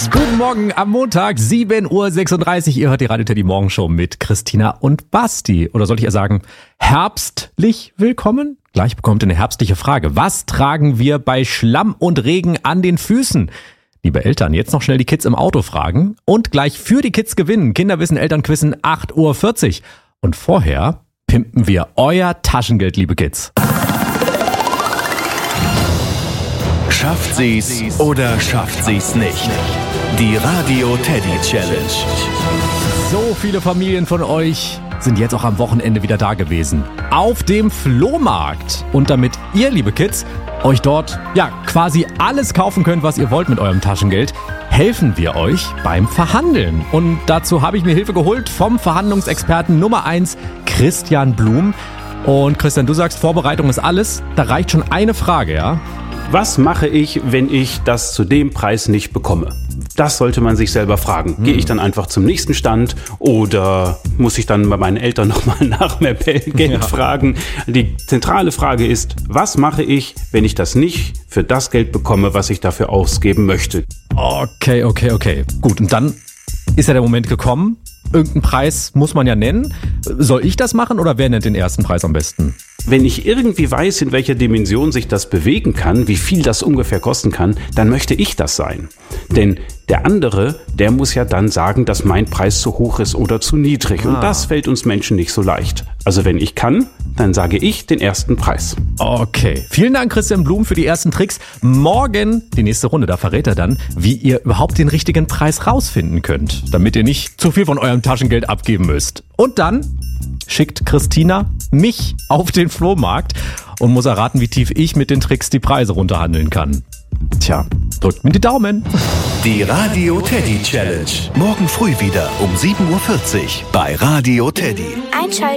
Guten Morgen am Montag, 7:36 Uhr. Ihr hört die Radio Teddy Morgenshow mit Christina und Basti. Oder sollte ich eher sagen, herbstlich willkommen? Gleich bekommt ihr eine herbstliche Frage. Was tragen wir bei Schlamm und Regen an den Füßen? Liebe Eltern, jetzt noch schnell die Kids im Auto fragen. Und gleich für die Kids gewinnen. Kinderwissen, Elternquissen, 8:40 Uhr. Und vorher pimpen wir euer Taschengeld, liebe Kids. Schafft sie's oder schafft sie's nicht? Die Radio Teddy Challenge. So viele Familien von euch sind jetzt auch am Wochenende wieder da gewesen. Auf dem Flohmarkt. Und damit ihr, liebe Kids, euch dort quasi alles kaufen könnt, was ihr wollt mit eurem Taschengeld, helfen wir euch beim Verhandeln. Und dazu habe ich mir Hilfe geholt vom Verhandlungsexperten Nummer 1, Christian Blum. Und Christian, du sagst, Vorbereitung ist alles. Da reicht schon eine Frage, ja? Was mache ich, wenn ich das zu dem Preis nicht bekomme? Das sollte man sich selber fragen. Gehe ich dann einfach zum nächsten Stand oder muss ich dann bei meinen Eltern nochmal nach mehr Geld fragen? Die zentrale Frage ist, was mache ich, wenn ich das nicht für das Geld bekomme, was ich dafür ausgeben möchte? Okay. Gut, und dann ist ja der Moment gekommen. Irgendeinen Preis muss man ja nennen. Soll ich das machen oder wer nennt den ersten Preis am besten? Wenn ich irgendwie weiß, in welcher Dimension sich das bewegen kann, wie viel das ungefähr kosten kann, dann möchte ich das sein. Denn der andere, der muss ja dann sagen, dass mein Preis zu hoch ist oder zu niedrig. Und das fällt uns Menschen nicht so leicht. Also wenn ich kann, dann sage ich den ersten Preis. Okay. Vielen Dank, Christian Blum, für die ersten Tricks. Morgen, die nächste Runde, da verrät er dann, wie ihr überhaupt den richtigen Preis rausfinden könnt, damit ihr nicht zu viel von eurem Taschengeld abgeben müsst. Und dann schickt Christina mich auf den Flohmarkt und muss erraten, wie tief ich mit den Tricks die Preise runterhandeln kann. Tja, drückt mir die Daumen. Die Radio Teddy Challenge. Morgen früh wieder um 7:40 Uhr bei Radio Teddy. Einschalten.